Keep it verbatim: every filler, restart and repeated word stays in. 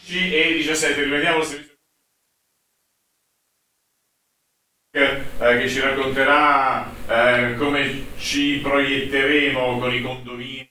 e diciassette, riprendiamo il servizio eh, che ci racconterà eh, come ci proietteremo con i condomini